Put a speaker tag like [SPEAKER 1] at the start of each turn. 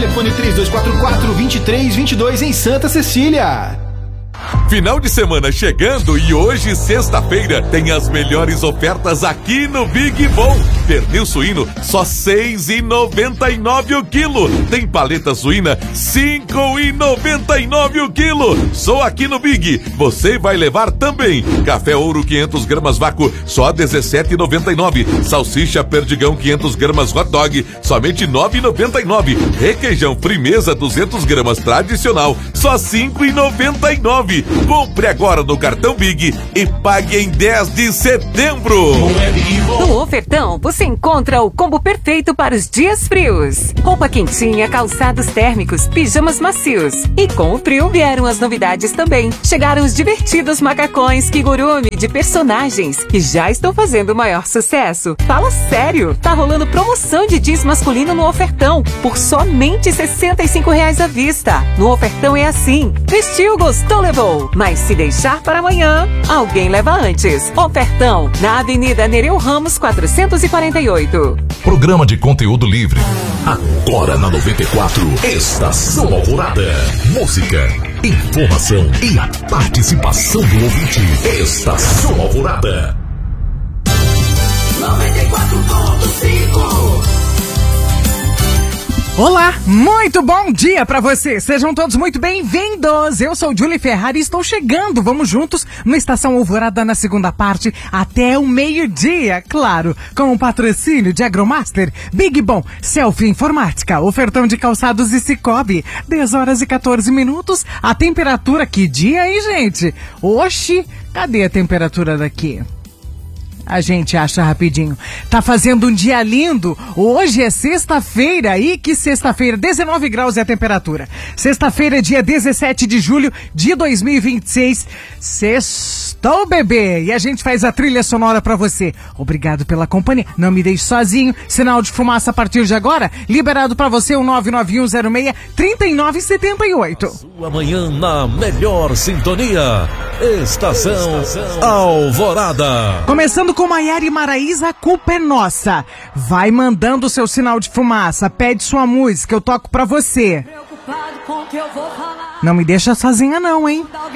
[SPEAKER 1] Telefone 3244-2322 em Santa Cecília.
[SPEAKER 2] Final de semana chegando e hoje, sexta-feira, tem as melhores ofertas aqui no Big Bom. Pernil suíno, só R$ 6,99 o quilo. Tem paleta suína, R$ 5,99 o quilo. Só aqui no Big. Você vai levar também. Café Ouro 500 gramas vácuo, só R$ 17,99. Salsicha Perdigão 500 gramas hot dog, somente R$ 9,99. Requeijão Frimeza 200 gramas tradicional, só R$ 5,99. Compre agora no cartão Big e pague em 10 de setembro.
[SPEAKER 3] No ofertão, você encontra o combo perfeito para os dias frios. Roupa quentinha, calçados térmicos, pijamas macios. E com o frio vieram as novidades também. Chegaram os divertidos macacões Kigurumi de personagens, que já estão fazendo o maior sucesso. Fala sério, tá rolando promoção de jeans masculino no ofertão, por somente R$ 65,00 à vista. No ofertão é assim, vestiu, gostou, levou. Mas se deixar para amanhã, alguém leva antes. Ofertão, na Avenida Nereu Ramos 448.
[SPEAKER 4] Programa de conteúdo livre. Agora na 94, Estação Alvorada. Música, informação e a participação do ouvinte. Estação Alvorada.
[SPEAKER 5] 94.5.
[SPEAKER 6] Olá, muito bom dia pra você. Sejam todos muito bem-vindos. Eu sou Julie Ferrari e estou chegando. Vamos juntos no Estação Alvorada na segunda parte até o meio-dia, claro, com o patrocínio de Agromaster, Big Bom, Selfie Informática, ofertão de calçados e Cicobi, 10 horas e 14 minutos. A temperatura, que dia, hein, gente? Oxi, cadê a temperatura daqui? A gente acha rapidinho. Tá fazendo um dia lindo. Hoje é sexta-feira. E que sexta-feira? 19 graus é a temperatura. Sexta-feira, dia 17 de julho de 2026. Sextou, bebê. E a gente faz a trilha sonora pra você. Obrigado pela companhia. Não me deixe sozinho. Sinal de fumaça a partir de agora. Liberado pra você o 99106-3978.
[SPEAKER 4] Sua manhã na melhor sintonia. Estação Alvorada.
[SPEAKER 6] Começando com Maiara e Maraísa, a culpa é nossa. Vai mandando o seu sinal de fumaça, pede sua música, eu toco pra você. Não me deixa sozinha não, hein?